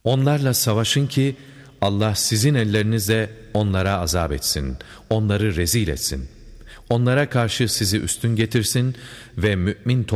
Onlarla savaşın ki Allah sizin ellerinizle onlara azap etsin, onları rezil etsin. Onlara karşı sizi üstün getirsin ve mümin